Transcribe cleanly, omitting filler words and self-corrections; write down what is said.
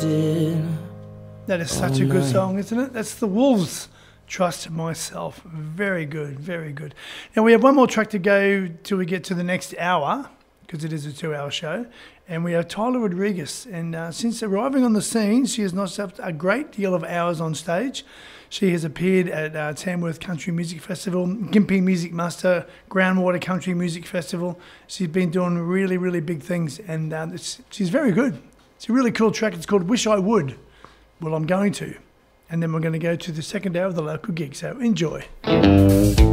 trusted. That is such a good song, isn't it? That's the Wolves, Trust Myself. Very good, very good. Now we have one more track to go till we get to the next hour, because it is a 2-hour show. And we have Tyler Rodriguez. And since arriving on the scene, she has notched up a great deal of hours on stage. She has appeared at Tamworth Country Music Festival, Gympie Music Muster, Groundwater Country Music Festival. She's been doing really, really big things, and she's very good. It's a really cool track. It's called Wish I Would. Well, I'm going to. And then we're going to go to the second hour of the local gig, so enjoy.